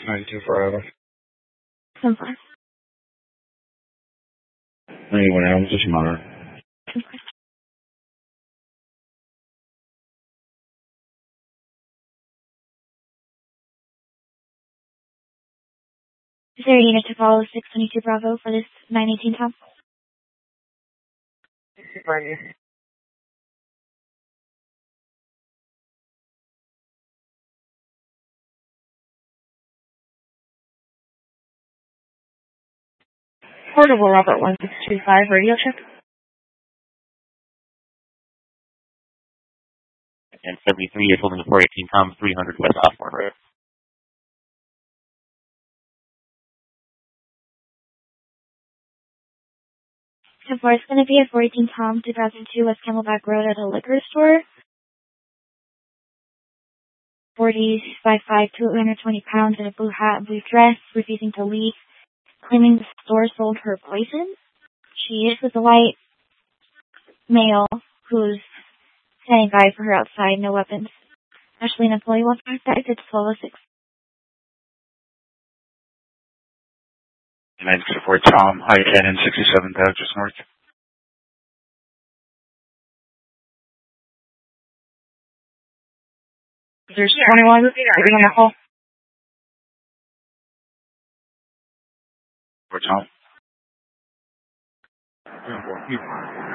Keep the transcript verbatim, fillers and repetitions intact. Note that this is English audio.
ninety-two forever. ten four. ninety-one Adams, just monitor. Okay. Is there a unit to follow six twenty-two Bravo for this nine eighteen Tom? Right. Portable Robert one six two five, radio check. And seventy-three, you're holding the four eighteen Tom, three hundred West Osborne Road. ten four, it's going to be a four eighteen Tom, two thousand two West Camelback Road at a liquor store. forty, five five, two hundred twenty pounds in a blue hat, blue dress, refusing to leave, claiming the store sold her poison. She is with a white male who's standing by for her outside, no weapons. Ashley, an employee will contact it's twelve oh six. nine six four Tom, I ten and sixty-seven Doug, just north. There's twenty-one sitting on the hall. For Tom.